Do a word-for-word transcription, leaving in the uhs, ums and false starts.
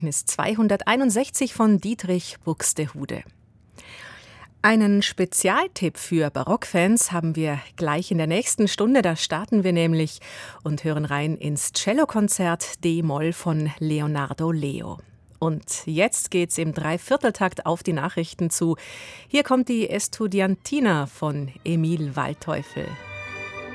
zweihunderteinundsechzig von Dietrich Buxtehude. Einen Spezialtipp für Barockfans haben wir gleich in der nächsten Stunde. Da starten wir nämlich und hören rein ins Cellokonzert D-Moll von Leonardo Leo. Und jetzt geht's im Dreivierteltakt auf die Nachrichten zu. Hier kommt die Estudiantina von Emil Waldteufel.